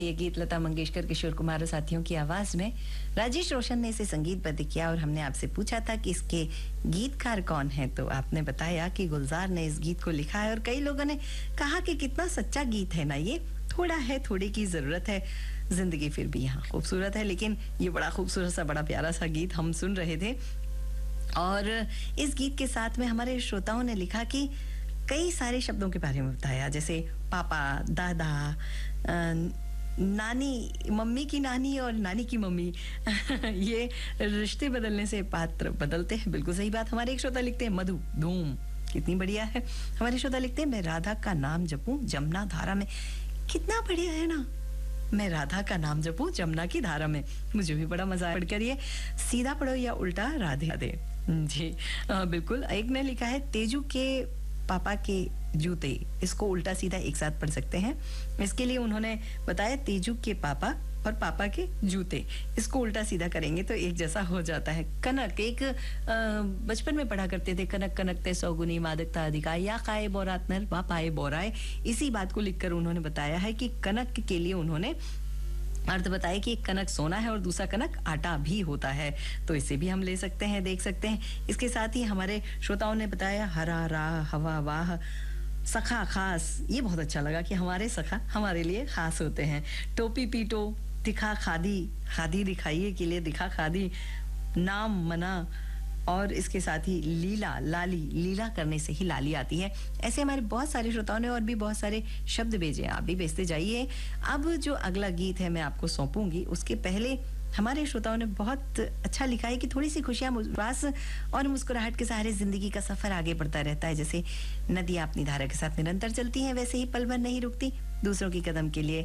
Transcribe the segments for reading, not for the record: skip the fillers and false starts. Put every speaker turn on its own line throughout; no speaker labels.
ये गीत लता मंगेशकर, किशोर कुमार और साथियों की आवाज में राजेश रोशन ने इसे संगीतबद्ध किया और हमने आपसे पूछा था कि इसके गीतकार कौन है, तो आपने बताया कि गुलजार ने इस गीत को लिखा है। और कई लोगों ने कहा कि कितना सच्चा गीत है ना ये, थोड़ा है थोड़े की जरूरत है, जिंदगी फिर भी यहाँ खूबसूरत है। लेकिन ये बड़ा खूबसूरत सा, बड़ा प्यारा सा गीत हम सुन रहे थे। और इस गीत के साथ में हमारे श्रोताओं ने लिखा कि कई सारे शब्दों के बारे में बताया, जैसे पापा, दादा, नानी, मम्मी की नानी और नानी की मम्मी ये रिश्ते बदलने से पात्र बदलते हैं। बिल्कुल सही बात। हमारे एक श्रोता लिखते हैं मधु धूम, कितनी बढ़िया है। हमारे श्रोता लिखते हैं मैं राधा का नाम जपूं जमुना धारा में, कितना बढ़िया है ना। मैं राधा का नाम जपूं जमुना की धारा में, मुझे भी बड़ा मजा आया पढ़कर ये। सीधा पढ़ो या उल्टा राधे राधे जी। बिल्कुल। एक ने लिखा है तेजू के पापा के जूते, इसको उल्टा सीधा एक साथ पढ़ सकते हैं। इसके लिए उन्होंने बताया तेजू के पापा और पापा के जूते, इसको उल्टा सीधा करेंगे तो एक जैसा हो जाता है। कनक, एक बचपन में पढ़ा करते थे, कनक कनकते सौगुनी मादकता अधिका या काए बोरात नर वा पाए बोराए। इसी बात को लिखकर उन्होंने बताया है कि कनक के लिए उन्होंने अर्थ बताया कि एक कनक सोना है और दूसरा कनक आटा भी होता है, तो इसे भी हम ले सकते हैं, देख सकते हैं। इसके साथ ही हमारे श्रोताओं ने बताया हरा राह हवा वाह सखा खास, ये बहुत अच्छा लगा कि हमारे सखा हमारे लिए खास होते हैं। टोपी पीटो दिखा खादी, खादी दिखाइए के लिए दिखा खादी, नाम मना, और इसके साथ ही लीला, लाली, लीला करने से ही लाली आती है। ऐसे हमारे बहुत सारे श्रोताओं ने और भी बहुत सारे शब्द भेजे, आप भी भेजते जाइए। अब जो अगला गीत है मैं आपको सौंपूंगी, उसके पहले हमारे श्रोताओं ने बहुत अच्छा लिखा है कि थोड़ी सी खुशियां, विश्वास और मुस्कुराहट के सहारे जिंदगी का सफर आगे बढ़ता रहता है। जैसे नदियां अपनी धारा के साथ निरंतर चलती हैं, वैसे ही पल भर नहीं रुकती। दूसरों की कदम के लिए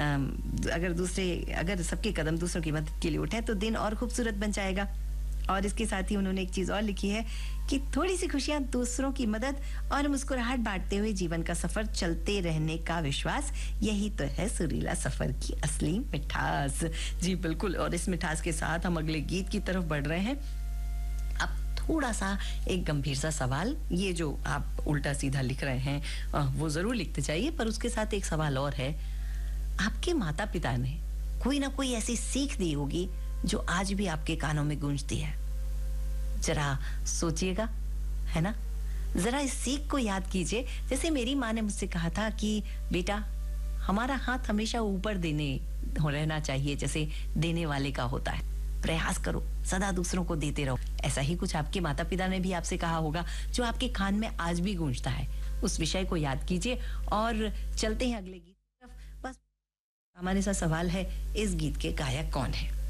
अगर सबके कदम दूसरों की मदद के लिए उठे तो दिन और खूबसूरत बन जाएगा। और इसके साथ ही उन्होंने एक चीज और लिखी है कि थोड़ी सी खुशियां, दूसरों की मदद और मुस्कुराहट बांटते हुए जीवन का सफर चलते रहने का विश्वास, यही तो है सुरीला सफर की असली मिठास। जी बिल्कुल। और इस मिठास के साथ हम अगले गीत की तरफ बढ़ रहे हैं। अब थोड़ा सा एक गंभीर सा सवाल, ये जो आप उल्टा सीधा लिख रहे हैं वो जरूर लिखते जाइए, पर उसके साथ एक सवाल और है। आपके माता पिता ने कोई ना कोई ऐसी सीख दी होगी जो आज भी आपके कानों में गूंजती है। जरा सोचिएगा, है ना। जरा इस सीख को याद कीजिए। जैसे मेरी माँ ने मुझसे कहा था कि बेटा, हमारा हाथ हमेशा ऊपर रहना चाहिए, जैसे देने वाले का होता है। प्रयास करो, सदा दूसरों को देते रहो। ऐसा ही कुछ आपके माता पिता ने भी आपसे कहा होगा, जो आपके कान में आज भी गूंजता है। उस विषय को याद कीजिए और चलते हैं अगले गीत की तरफ। बस हमारे साथ सवाल है, इस गीत के गायक कौन है।